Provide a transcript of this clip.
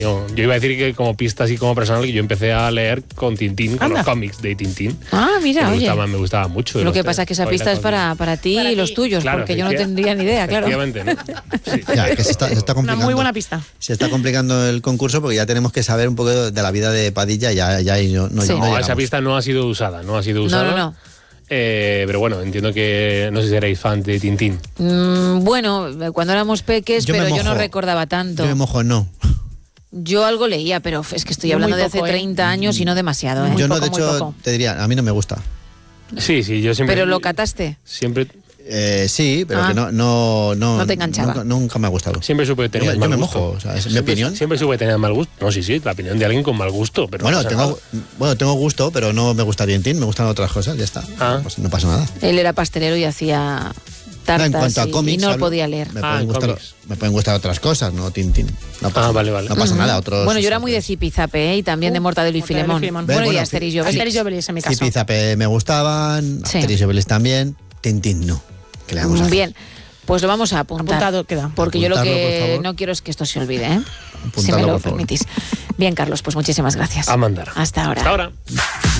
Yo iba a decir que como pista así como personal, que yo empecé a leer con Tintín, con los cómics de Tintín. Mira, me gustaba mucho. Lo que pasa es que esa pista es para ti y los tuyos, claro, porque yo no tendría ni idea, claro. Efectivamente, ¿no? Sí. Ya, que se está complicando. Una muy buena pista. Se está complicando el concurso porque ya tenemos que saber un poco de la vida de Padilla, No, esa pista no ha sido usada, No. Pero bueno, entiendo que no sé si seréis fan de Tintín. Bueno, cuando éramos peques, pero yo no recordaba tanto. Yo me mojo, no. Yo algo leía, pero es que estoy hablando de hace 30 años y no demasiado. Yo no, de hecho, te diría, a mí no me gusta. Sí, yo siempre... ¿Pero lo cataste? Siempre... Sí, pero que no te enganchaba. Nunca me ha gustado. Siempre supe tener mal gusto. Yo me mojo, o sea, es mi opinión. Siempre supe tener mal gusto. No, sí, la opinión de alguien con mal gusto. Pero tengo gusto, pero no me gusta Tintín, me gustan otras cosas, ya está. Pues no pasa nada. Él era pastelero y hacía tartas en cuanto a cómics, y no podía leer. Me pueden gustar otras cosas, no Tintín. No pasa, vale. No pasa nada. Bueno, yo era muy de Zipizape y también de Mortadelo y Filemón. Bueno, y Asterix y Obelix. Asterix y Obelix en mi caso. Zipizape me gustaban, Asterix y Obelix también, Tintín no. ¿Qué le vamos a hacer? Bien, pues lo vamos a apuntar. Apuntado queda. Porque yo lo que no quiero es que esto se olvide, si me lo permitís. Bien, Carlos, pues muchísimas gracias. A mandar. Hasta ahora. Hasta ahora.